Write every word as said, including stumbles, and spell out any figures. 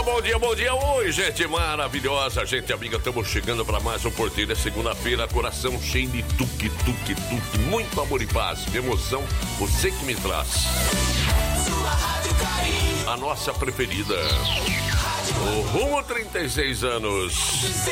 bom dia, bom dia. Oi, gente maravilhosa, gente amiga, estamos chegando para mais um Porteiro. É segunda-feira, coração cheio de tuque, tuque, tuque, muito amor e paz, emoção, você que me traz. Sua Rádio Carinho. A nossa preferida. O Rumo trinta e seis anos.